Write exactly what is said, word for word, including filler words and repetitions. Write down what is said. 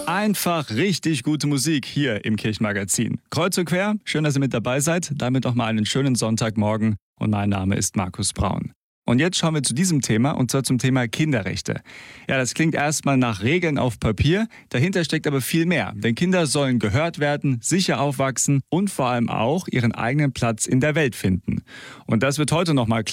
Einfach richtig gute Musik hier im Kirchenmagazin. Kreuz und quer, schön, dass ihr mit dabei seid. Damit noch mal einen schönen Sonntagmorgen und mein Name ist Markus Braun. Und jetzt schauen wir zu diesem Thema, und zwar zum Thema Kinderrechte. Ja, das klingt erstmal nach Regeln auf Papier, dahinter steckt aber viel mehr. Denn Kinder sollen gehört werden, sicher aufwachsen und vor allem auch ihren eigenen Platz in der Welt finden. Und das wird heute noch mal klar.